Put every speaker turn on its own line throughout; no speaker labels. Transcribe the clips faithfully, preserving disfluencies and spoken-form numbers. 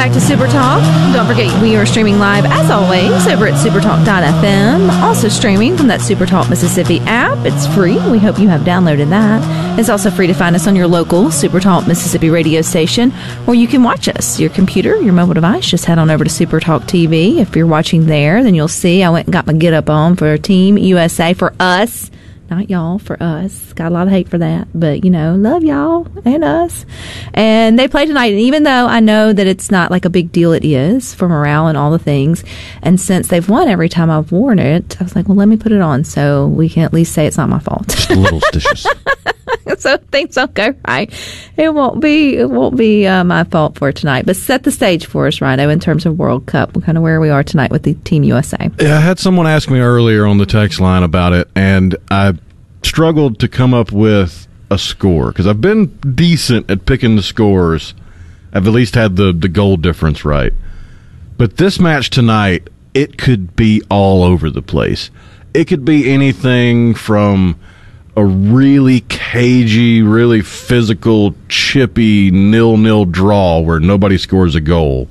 back to Super Talk. Don't forget, we are streaming live, as always, over at supertalk dot f m. Also streaming from that Supertalk Mississippi app. It's free. We hope you have downloaded that. It's also free to find us on your local Supertalk Mississippi radio station, or you can watch us. Your computer, your mobile device, just head on over to Supertalk T V. If you're watching there, then you'll see I went and got my get up on for Team U S A, for us. Not y'all, for us. Got a lot of hate for that. But, you know, love y'all and us. And they play tonight. And even though I know that it's not like a big deal, it is for morale and all the things. And since they've won every time I've worn it, I was like, well, let me put it on so we can at least say it's not my fault.
Just a little stitches.
So things will go right. It won't be it won't be uh, my fault for tonight. But set the stage for us, Rhino, in terms of World Cup, kind of where we are tonight with the Team U S A.
Yeah, I had someone ask me earlier on the text line about it, and I struggled to come up with a score because I've been decent at picking the scores. I've at least had the, the goal difference right. But this match tonight, it could be all over the place. It could be anything from a really cagey, really physical, chippy, nil-nil draw where nobody scores a goal,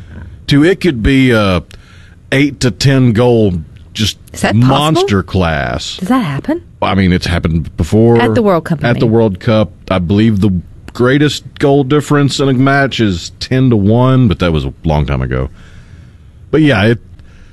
to it could be a eight to ten goal just monster class.
Does that happen?
I mean, it's happened before.
At the World Cup.
At the World Cup. I believe the greatest goal difference in a match is ten to one, but that was a long time ago. But yeah, it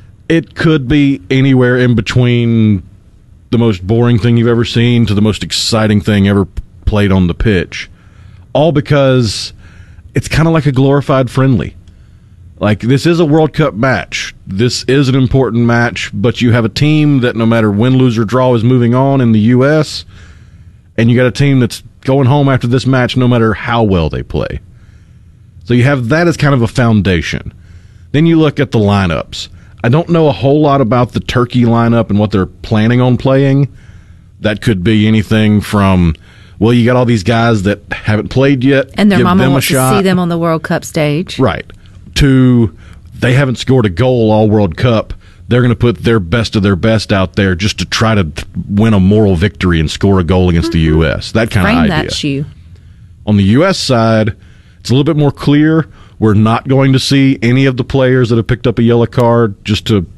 it could be anywhere in between the most boring thing you've ever seen to the most exciting thing ever played on the pitch. All because it's kind of like a glorified friendly. Like, this is a World Cup match. This is an important match, but you have a team that no matter win, lose, or draw is moving on in the U S, and you got a team that's going home after this match no matter how well they play. So you have that as kind of a foundation. Then you look at the lineups. I don't know a whole lot about the Turkey lineup and what they're planning on playing. That could be anything from, well, you got all these guys that haven't played yet.
And their mama wants to see them on the World Cup stage.
Right. To, they haven't scored a goal all World Cup. They're going to put their best of their best out there just to try to win a moral victory and score a goal against mm-hmm. the U S. That kind
Frame
of idea.
That shoe.
On the U S side, it's a little bit more clear. We're not going to see any of the players that have picked up a yellow card just to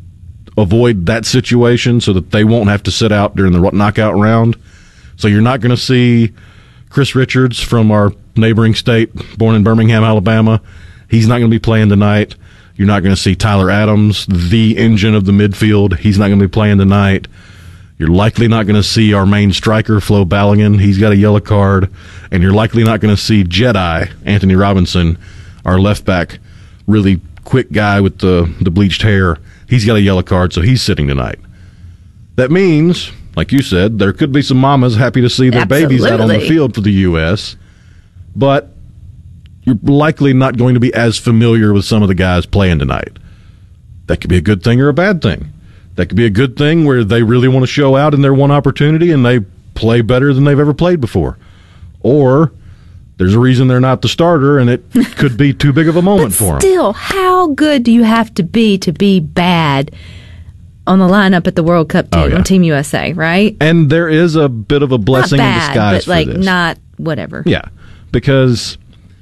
avoid that situation so that they won't have to sit out during the knockout round. So you're not going to see Chris Richards from our neighboring state, born in Birmingham, Alabama. He's not going to be playing tonight. You're not going to see Tyler Adams, the engine of the midfield. He's not going to be playing tonight. You're likely not going to see our main striker, Flo Balogun. He's got a yellow card. And you're likely not going to see Jedi, Anthony Robinson, our left back, really quick guy with the, the bleached hair. He's got a yellow card, so he's sitting tonight. That means, like you said, there could be some mamas happy to see their
Absolutely.
babies out on the field for the U S, but you're likely not going to be as familiar with some of the guys playing tonight. That could be a good thing or a bad thing. That could be a good thing where they really want to show out in their one opportunity and they play better than they've ever played before. Or there's a reason they're not the starter, and it could be too big of a moment
but
for them.
Still, how good do you have to be to be bad on the lineup at the World Cup team,
oh, yeah.
on Team U S A, right?
And there is a bit of a blessing
not bad,
in disguise
but like
for this.
not whatever.
Yeah, because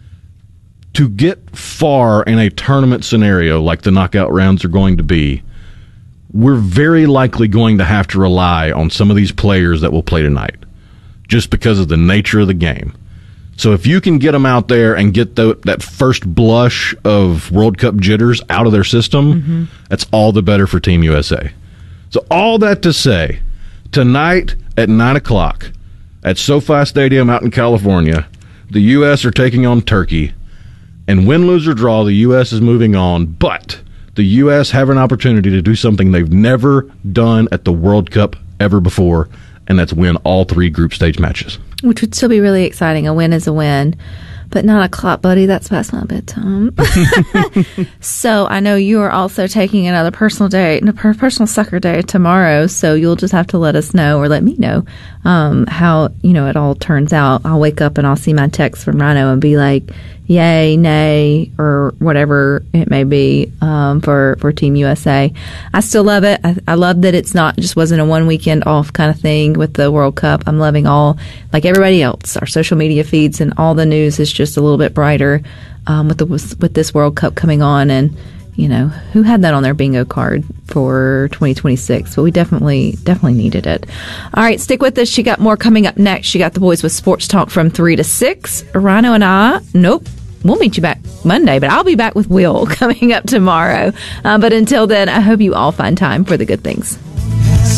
to get far in a tournament scenario like the knockout rounds are going to be, we're very likely going to have to rely on some of these players that will play tonight, just because of the nature of the game. So if you can get them out there and get the, that first blush of World Cup jitters out of their system, mm-hmm. that's all the better for Team U S A. So all that to say, tonight at nine o'clock at SoFi Stadium out in California, the U S are taking on Turkey. And win, lose, or draw, the U S is moving on. But the U S have an opportunity to do something they've never done at the World Cup ever before, and that's win all three group stage matches.
Which would still be really exciting. A win is a win, but not a clot, buddy. That's past my bedtime. So I know you are also taking another personal day, a personal sucker day tomorrow. So you'll just have to let us know, or let me know, um, how, you know, it all turns out. I'll wake up and I'll see my text from Rhino and be like, yay, nay, or whatever it may be um, for, for Team U S A. I still love it. I, I love that it's not just wasn't a one weekend off kind of thing with the World Cup. I'm loving all, like everybody else, our social media feeds and all the news is just a little bit brighter um, with the with this World Cup coming on. And, you know, who had that on their bingo card for twenty twenty-six? But we definitely, definitely needed it. All right, stick with us. She got more coming up next. She got the boys with Sports Talk from three to six. Rhino and I, nope. We'll meet you back Monday, but I'll be back with Will coming up tomorrow. Uh, but until then, I hope you all find time for the good things.